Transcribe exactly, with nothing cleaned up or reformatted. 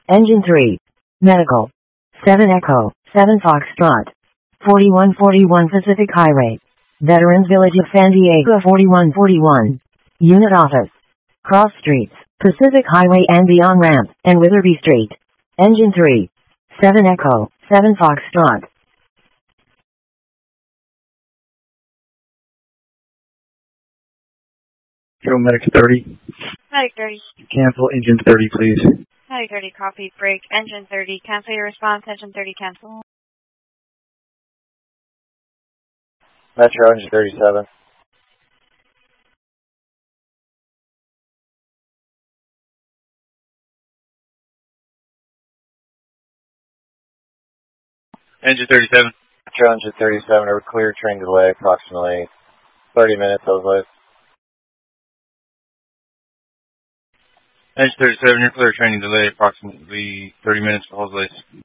Engine three. Medical. seven Echo, seven Foxtrot. forty-one forty-one Pacific Highway. Veterans Village of San Diego forty-one forty-one. Unit Office. Cross Streets, Pacific Highway and the on-ramp, and Witherby Street. Engine three. seven Echo, seven Foxtrot. Go Medic thirty. Medic thirty. Cancel engine thirty, please. Medic thirty, copy. Break. Engine thirty. Cancel your response. Engine thirty, cancel. Metro, engine thirty-seven. Engine thirty-seven. Metro, engine thirty-seven. Over clear, train delay approximately thirty minutes, I was late. Engine thirty-seven, you're clear, training delay approximately thirty minutes for Jose.